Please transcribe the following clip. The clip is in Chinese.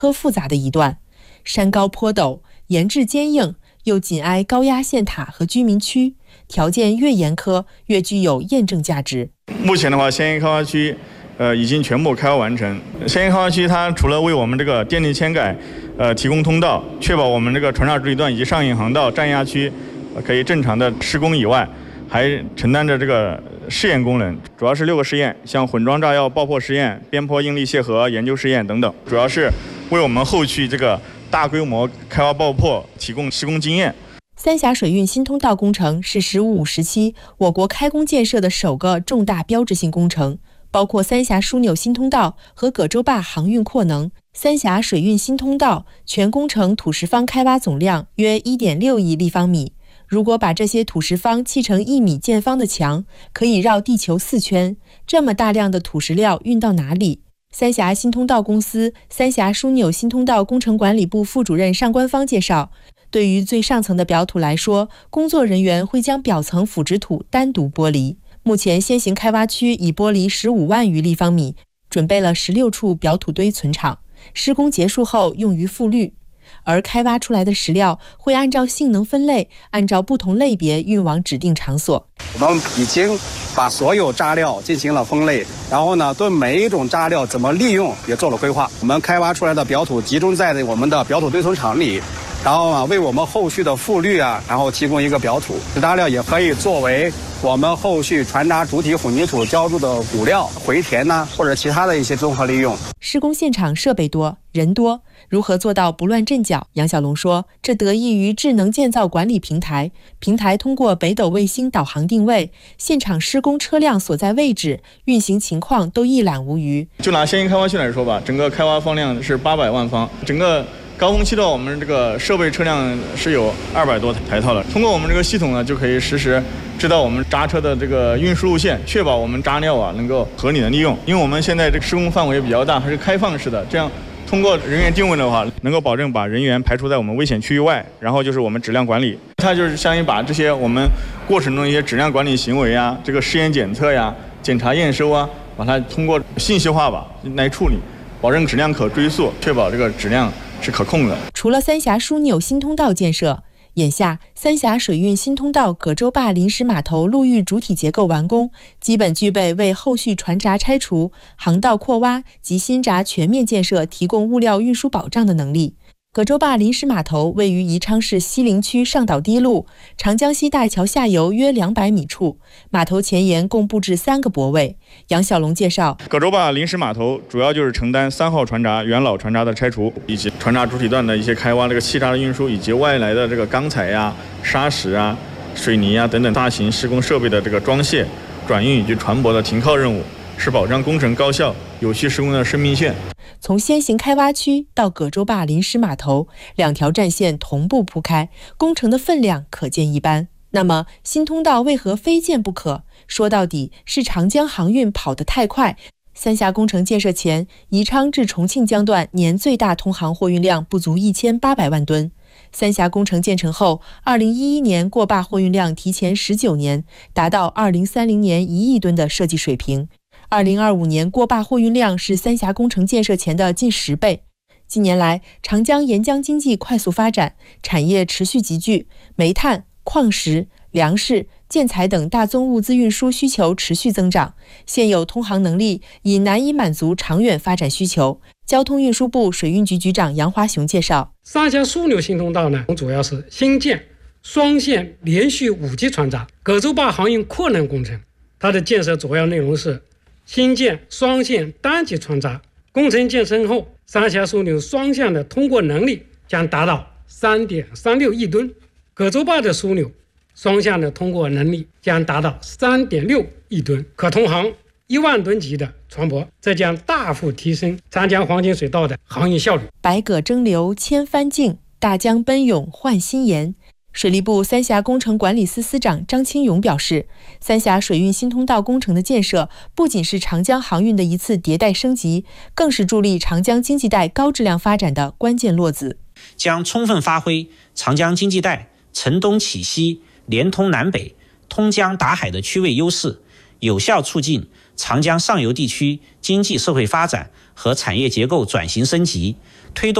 和复杂的一段，山高坡陡，岩质坚硬，又紧挨高压线塔和居民区，条件越严苛越具有验证价值。 目前的话，仙岩开发区已经全部开发完成。仙岩开发区它除了为我们这个电力迁改提供通道，确保我们这个船闸主体段以及上引航道占压区可以正常的施工以外，还承担着这个试验功能，主要是6个试验，像混装炸药爆破试验、边坡应力楔合研究试验等等，主要是为我们后续这个大规模开发爆破提供施工经验。 三峡水运新通道工程是“十五五”时期我国开工建设的首个重大标志性工程，包括三峡枢纽新通道和葛洲坝航运扩能。三峡水运新通道全工程土石方开挖总量约 1.6 亿立方米。如果把这些土石方砌成1米见方的墙，可以绕地球4圈。这么大量的土石料运到哪里？三峡新通道公司三峡枢纽新通道工程管理部副主任尚官方介绍，对于最上层的表土来说，工作人员会将表层腐殖土单独剥离。目前先行开挖区已剥离15万余立方米，准备了16处表土堆存场，施工结束后用于复滤。而开挖出来的石料会按照性能分类，按照不同类别运往指定场所。 我们已经把所有渣料进行了分类，然后呢，对每一种渣料怎么利用也做了规划。我们开挖出来的表土集中在我们的表土堆存场里，然后呢，为我们后续的复滤然后提供一个表土。渣料也可以作为我们后续船闸主体混凝土浇筑的骨料、回填或者其他的一些综合利用。 施工现场设备多，人多，如何做到不乱阵脚？杨小龙说，这得益于智能建造管理平台，平台通过北斗卫星导航定位，现场施工车辆所在位置、运行情况都一览无余。 就拿仙岩开发区来说吧，整个开发方量是800万方，整个高峰期的我们这个设备车辆是有200多台套的。通过我们这个系统呢，就可以实时知道我们渣车的这个运输路线，确保我们渣料能够合理的利用。因为我们现在这个施工范围比较大，还是开放式的，这样通过人员定位的话，能够保证把人员排除在我们危险区域外。然后就是我们质量管理，它就是相当于把这些我们过程中一些质量管理行为这个试验检测检查验收把它通过信息化来处理，保证质量可追溯，确保这个质量是可控的。 除了三峡枢纽新通道建设，眼下三峡水运新通道葛洲坝临时码头陆域主体结构完工，基本具备为后续船闸拆除、航道扩挖及新闸全面建设提供物料运输保障的能力。葛洲坝临时码头位于宜昌市西陵区上岛堤路长江西大桥下游约200米处，码头前沿共布置3个泊位。杨小龙介绍， 葛洲坝临时码头主要就是承担3号船闸元老船闸的拆除，以及船闸主体段的一些开挖、这个气闸的运输，以及外来的这个钢材砂石水泥等等大型施工设备的这个装卸、转运以及船舶的停靠任务，是保障工程高效、有序施工的生命线。 从先行开挖区到葛洲坝临时码头，2条战线同步铺开，工程的分量可见一斑。那么新通道为何非建不可？说到底是长江航运跑得太快。三峡工程建设前，宜昌至重庆江段年最大通航货运量不足1800万吨。三峡工程建成后，2011年过坝货运量提前19年，达到2030年1亿吨的设计水平。2025年过坝货运量是三峡工程建设前的近10倍。近年来，长江沿江经济快速发展，产业持续集聚，煤炭、矿石、粮食、建材等大宗物资运输需求持续增长，现有通航能力已难以满足长远发展需求。交通运输部水运局局长杨华雄介绍， 三峡枢纽新通道呢，主要是新建双线连续5级船闸葛洲坝航运扩能工程。它的建设主要内容是新建双线单级船闸，工程建成后，三峡枢纽双向的通过能力将达到 3.36 亿吨，葛洲坝的枢纽双向的通过能力将达到 3.6 亿吨，可通航1万吨级的船舶，这将大幅提升长江黄金水道的航运效率。 百舸争流千帆竞，大江奔涌换新颜。水利部三峡工程管理司司长张清勇表示，三峡水运新通道工程的建设不仅是长江航运的一次迭代升级，更是助力长江经济带高质量发展的关键落子， 将充分发挥长江经济带承东启西、连通南北、通江达海的区位优势，有效促进长江上游地区经济社会发展和产业结构转型升级， 推动